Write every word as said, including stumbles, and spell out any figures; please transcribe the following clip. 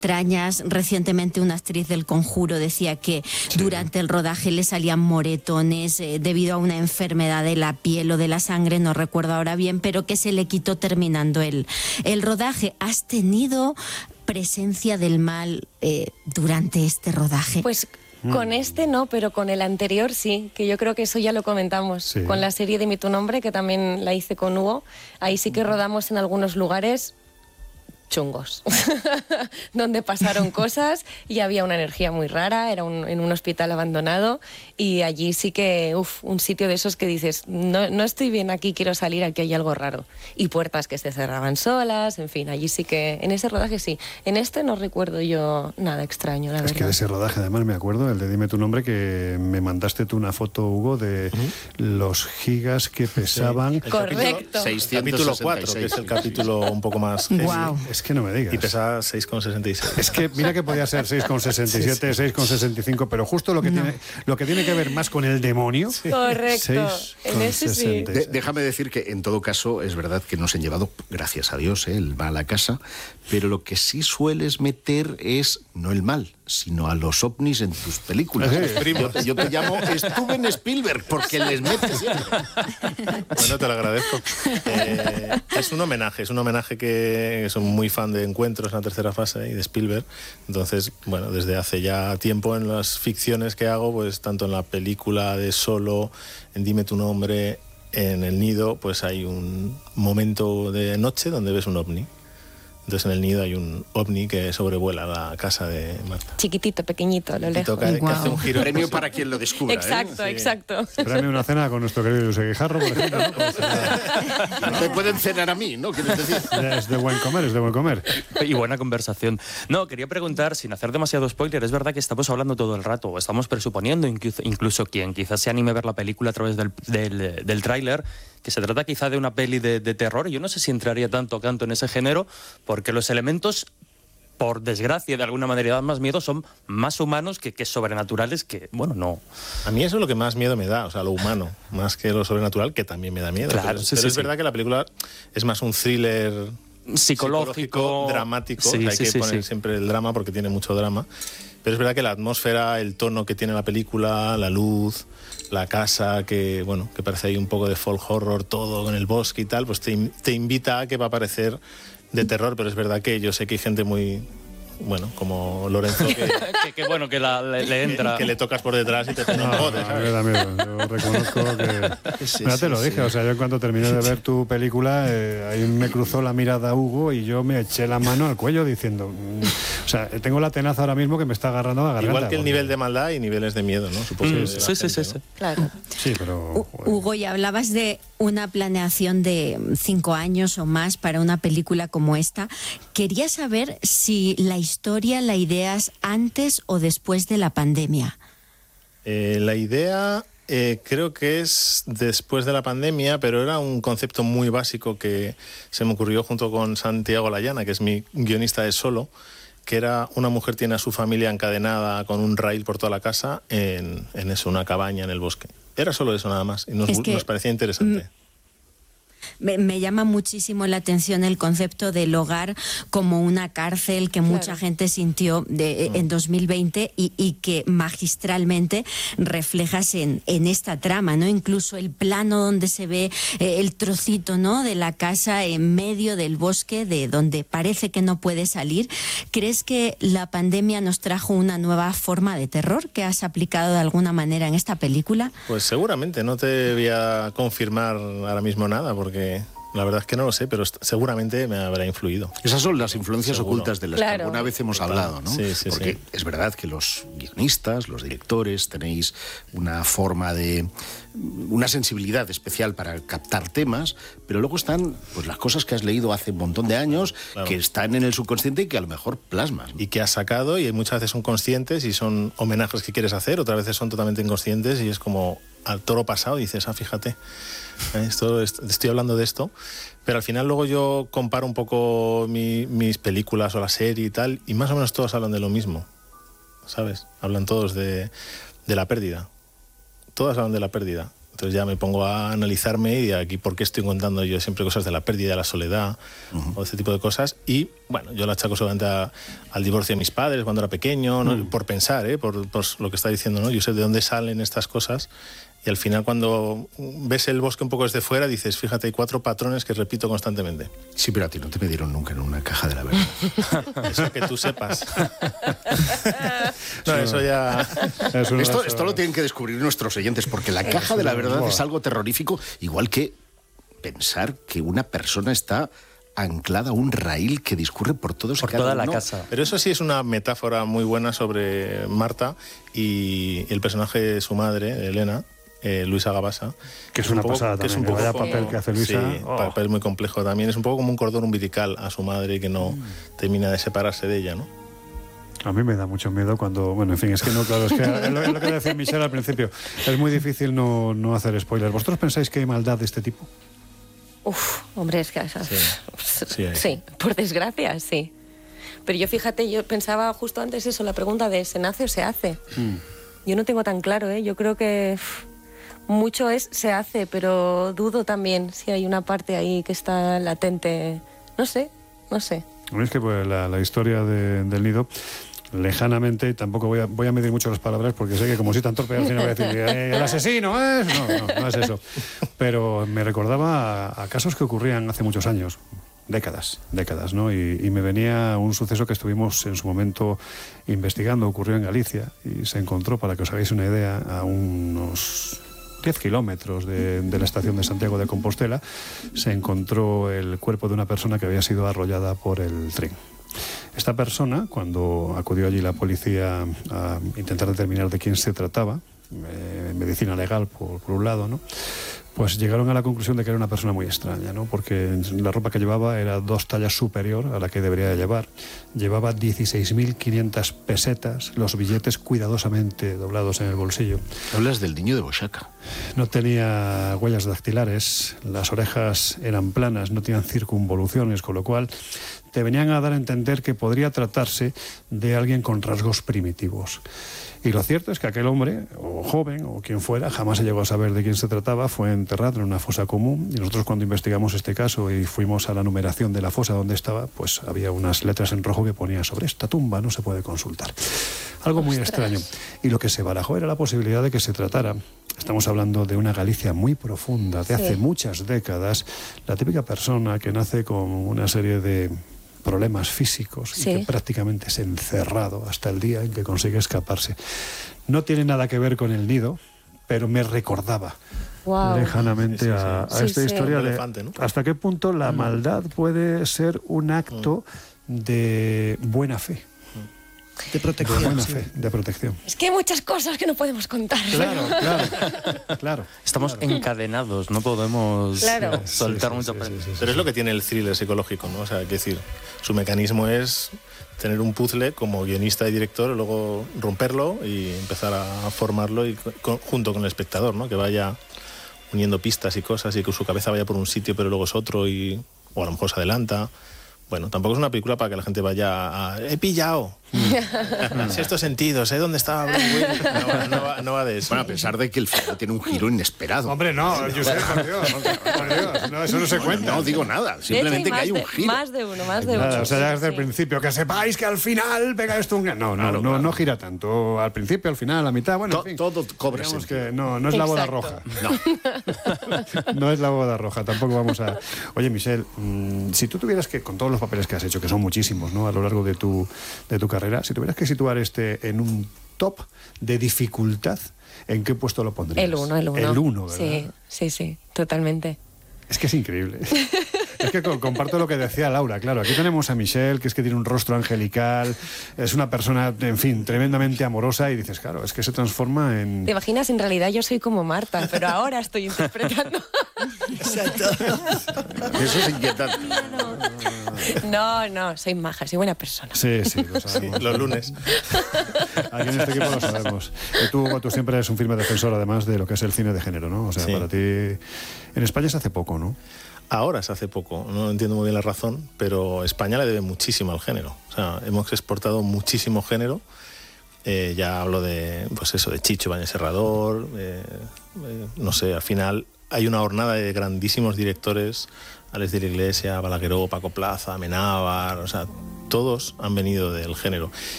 extrañas. Recientemente una actriz del Conjuro decía que sí. durante el rodaje le salían moretones eh, debido a una enfermedad de la piel o de la sangre, no recuerdo ahora bien, pero que se le quitó terminando el, el rodaje. ¿Has tenido presencia del mal eh, durante este rodaje? Pues con este no, pero con el anterior sí, que yo creo que eso ya lo comentamos. Sí. Con la serie Dime tu nombre, que también la hice con Hugo, ahí sí que rodamos en algunos lugares chungos, donde pasaron cosas y había una energía muy rara, era un, en un hospital abandonado y allí sí que, uff, un sitio de esos que dices, no, no estoy bien aquí, quiero salir, aquí hay algo raro. Y puertas que se cerraban solas, en fin, allí sí que, en ese rodaje sí. En este no recuerdo yo nada extraño, la es verdad. Es que de ese rodaje además me acuerdo, el de Dime tu nombre, que me mandaste tú una foto, Hugo, de uh-huh. los gigas que pesaban. Sí. Correcto. Capítulo cuatro, que es el capítulo un poco más... Wow. Es que no me digas. Y pesaba seis coma sesenta y seis. Es que mira que podía ser seis coma sesenta y siete, sí, sí. seis coma sesenta y cinco, pero justo lo que, no. tiene, lo que tiene que ver más con el demonio. Sí. Correcto. En ese sí. De, déjame decir que en todo caso es verdad que no se han llevado, gracias a Dios, ¿eh? el mal a casa, pero lo que sí sueles meter es no el mal, sino a los ovnis en tus películas. Sí, yo, yo te llamo Steven Spielberg porque les metes siempre. Bueno, te lo agradezco. Eh, es un homenaje, es un homenaje que soy muy fan de Encuentros en la tercera fase y de Spielberg. Entonces, bueno, desde hace ya tiempo en las ficciones que hago, pues tanto en la película de Solo, en Dime tu nombre, en El Nido, pues hay un momento de noche donde ves un ovni. Entonces en El Nido hay un ovni que sobrevuela la casa de Marta. Chiquitito, pequeñito, a lo lejos. Que, wow. que hace un giro. Premio para quien lo descubra. Exacto, ¿eh? exacto. Premio una cena con nuestro querido José Guijarro, por ejemplo. ¿no? No me pueden cenar a mí, ¿no? ¿Quieres decir? Es de buen comer, es de buen comer. Y buena conversación. No, quería preguntar, sin hacer demasiado spoiler, es verdad que estamos hablando todo el rato, o estamos presuponiendo, incluso, incluso quien quizás se anime a ver la película a través del, del, del tráiler, que se trata quizá de una peli de, de terror. Yo no sé si entraría tanto tanto en ese género, porque los elementos, por desgracia, de alguna manera dan más miedo, son más humanos que, que sobrenaturales, que, bueno, no... A mí eso es lo que más miedo me da, o sea, lo humano, más que lo sobrenatural, que también me da miedo. Claro, pero sí, pero sí, es sí. verdad que la película es más un thriller... Psicológico, psicológico dramático, sí, hay sí, que sí, poner sí. siempre el drama porque tiene mucho drama, pero es verdad que la atmósfera, el tono que tiene la película, la luz, la casa, que bueno, que parece ahí un poco de folk horror, todo en el bosque y tal, pues te, te invita a que va a parecer de terror, pero es verdad que yo sé que hay gente muy... bueno, como Lorenzo, que, que, que bueno, que la, le, le entra. Que, que le tocas por detrás y te pone un bote, ¿sabes? Me da miedo, yo reconozco que... Sí, Mira, te sí, lo dije, sí. o sea, yo cuando terminé de ver tu película, eh, ahí me cruzó la mirada Hugo y yo me eché la mano al cuello diciendo... Mm, o sea, tengo la tenaza ahora mismo que me está agarrando a la garganta. Igual que el porque... nivel de maldad y niveles de miedo, ¿no? Supongo. Mm, que sí, sí, sí, sí. ¿no? Claro. Sí, pero... U- Hugo, y hablabas de una planeación de cinco años o más para una película como esta. Quería saber si la historia la ideas antes o después de la pandemia. Eh, la idea eh, creo que es después de la pandemia, pero era un concepto muy básico que se me ocurrió junto con Santiago Layana, que es mi guionista de Solo, que era una mujer tiene a su familia encadenada con un rail por toda la casa en, en eso, una cabaña en el bosque. Era solo eso nada más y nos, Es que, nos parecía interesante. Me, me llama muchísimo la atención el concepto del hogar como una cárcel que Claro. mucha gente sintió de, Mm. en dos mil veinte y, y que magistralmente reflejas en, en esta trama, ¿no? Incluso el plano donde se ve eh, el trocito, ¿no?, de la casa en medio del bosque, de donde parece que no puede salir. ¿Crees que la pandemia nos trajo una nueva forma de terror que has aplicado de alguna manera en esta película? Pues seguramente, no te voy a confirmar ahora mismo nada, porque la verdad es que no lo sé, pero seguramente me habrá influido. Esas son las influencias Seguro. ocultas de las Claro. que alguna vez hemos Claro. hablado, ¿no? Sí, sí, Porque sí. es verdad que los guionistas, los directores, tenéis una forma de... una sensibilidad especial para captar temas, pero luego están pues las cosas que has leído hace un montón de años, Claro. que están en el subconsciente y que a lo mejor plasmas, ¿no? Y que has sacado, y muchas veces son conscientes y son homenajes que quieres hacer, otras veces son totalmente inconscientes y es como al toro pasado y dices, ah, fíjate, esto, esto, estoy hablando de esto, pero al final luego yo comparo un poco mi, mis películas o la serie y tal, y más o menos todos hablan de lo mismo, ¿sabes? Hablan todos de, de la pérdida, todas hablan de la pérdida. Entonces ya me pongo a analizarme y aquí por qué estoy contando yo siempre cosas de la pérdida, de la soledad, uh-huh. o ese tipo de cosas. Y bueno, yo lo achaco solamente a, al divorcio de mis padres cuando era pequeño, ¿no? uh-huh. por pensar, ¿eh? por, por lo que está diciendo, ¿no? Yo sé de dónde salen estas cosas. Y al final, cuando ves el bosque un poco desde fuera, dices, fíjate, hay cuatro patrones que repito constantemente. Sí, pero a ti no te metieron nunca en una caja de la verdad. Eso que tú sepas. No, eso ya... Es esto, esto lo tienen que descubrir nuestros oyentes, porque la caja de la verdad es algo terrorífico, igual que pensar que una persona está anclada a un raíl que discurre por todos por cada toda uno. la casa. Pero eso sí es una metáfora muy buena sobre Marta y el personaje de su madre, Elena, eh, Luisa Gabasa. Que es una poco, pasada que también, es un poco vaya como, papel que hace Luisa. Sí, oh. papel muy complejo también. Es un poco como un cordón umbilical a su madre que no mm. termina de separarse de ella, ¿no? A mí me da mucho miedo cuando... Bueno, en fin, es que no, claro, es que es lo, es lo que decía Michelle al principio. Es muy difícil no, no hacer spoilers. ¿Vosotros pensáis que hay maldad de este tipo? Uf, hombre, es que... Sí, sí, sí, por desgracia, sí. Pero yo, fíjate, yo pensaba justo antes eso, la pregunta de ¿se nace o se hace? Mm. Yo no tengo tan claro, ¿eh? Yo creo que uf, mucho es se hace, pero dudo también si hay una parte ahí que está latente. No sé, no sé. Es que pues, la, la historia de, del nido... lejanamente, y tampoco voy a, voy a medir mucho las palabras porque sé que como soy tan torpe al final voy a decir eh, el asesino es... No, no, no es eso. Pero me recordaba a, a casos que ocurrían hace muchos años, décadas, décadas, ¿no? Y, y me venía un suceso que estuvimos en su momento investigando, ocurrió en Galicia y se encontró, para que os hagáis una idea, a unos diez kilómetros de, de la estación de Santiago de Compostela, se encontró el cuerpo de una persona que había sido arrollada por el tren. Esta persona, cuando acudió allí la policía a intentar determinar de quién se trataba, eh, medicina legal por, por un lado, ¿no?, pues llegaron a la conclusión de que era una persona muy extraña, ¿no?, porque la ropa que llevaba era dos tallas superior a la que debería de llevar. Llevaba dieciséis mil quinientas pesetas, los billetes cuidadosamente doblados en el bolsillo. Hablas del niño de Bochaca. No tenía huellas dactilares, las orejas eran planas, no tenían circunvoluciones, con lo cual te venían a dar a entender que podría tratarse de alguien con rasgos primitivos. Y lo cierto es que aquel hombre, o joven, o quien fuera, jamás se llegó a saber de quién se trataba, fue enterrado en una fosa común, y nosotros cuando investigamos este caso y fuimos a la numeración de la fosa donde estaba, pues había unas letras en rojo que ponía sobre esta tumba no se puede consultar. Algo muy extraño. Y lo que se barajó era la posibilidad de que se tratara, estamos hablando de una Galicia muy profunda, de hace sí. muchas décadas, la típica persona que nace con una serie de problemas físicos sí. y que prácticamente es encerrado hasta el día en que consigue escaparse. No tiene nada que ver con el nido, pero me recordaba wow. lejanamente sí, sí, sí. a, a sí, esta sí. historia de elefante, ¿no? Hasta qué punto la maldad puede ser un acto mm. de buena fe. De protección. De buena sí. fe, de protección. Es que hay muchas cosas que no podemos contar. Claro, claro, claro. Estamos claro. encadenados, no podemos claro. soltar sí, sí, mucho. sí, sí, sí, sí, Pero es lo que tiene el thriller psicológico, ¿no? O sea, hay que decir, su mecanismo es tener un puzzle como guionista y director, y luego romperlo y empezar a formarlo y con, junto con el espectador, ¿no? Que vaya uniendo pistas y cosas y que su cabeza vaya por un sitio pero luego es otro y o a lo mejor se adelanta. Bueno, tampoco es una película para que la gente vaya a... ¡He pillado! Sexto sentido, sé dónde estaba Bruce Willis. No, no, va, no va de eso. Bueno, a pesar de que el final tiene un giro inesperado. Hombre, no, yo sé, por Dios, por Dios, no, eso no se cuenta. No digo nada, simplemente hecho, que hay un de, giro. Más de uno, más de nada, uno. O sea, ya desde sí. el principio, que sepáis que al final pega esto un... No, no, claro, no, claro. no gira tanto. Al principio, al final, a la mitad, bueno, To, en fin. Todo cobra sentido. Que no, no es la boda roja. No. No es la boda roja, tampoco vamos a... Oye, Michelle, mmm, si tú tuvieras que, con todos los papeles que has hecho, que son muchísimos, ¿no?, a lo largo de tu, de tu carrera, si tuvieras que situar este en un top de dificultad, ¿en qué puesto lo pondrías? El uno, el uno. El uno, ¿verdad? Sí, sí, sí, totalmente. Es que es increíble. Es que comparto lo que decía Laura, claro. Aquí tenemos a Michelle, que es que tiene un rostro angelical, es una persona, en fin, tremendamente amorosa, y dices, claro, es que se transforma en... ¿Te imaginas? En realidad yo soy como Marta, pero ahora estoy interpretando... Exacto. Eso es inquietante. No, no, soy maja, soy buena persona. Sí, sí, lo sabemos. Sí, los lunes. Aquí en este equipo lo sabemos. Y tú, tú siempre eres un firme defensor, además, de lo que es el cine de género, ¿no? O sea, sí. para ti... En España se hace poco, ¿no? Ahora se hace poco, no entiendo muy bien la razón, pero España le debe muchísimo al género. O sea, hemos exportado muchísimo género Eh, ya hablo de, pues eso, de Chicho Bañez Serrador, eh, eh, no sé, al final hay una hornada de grandísimos directores, Alex de la Iglesia, Balagueró, Paco Plaza, Amenábar, o sea, todos han venido del género.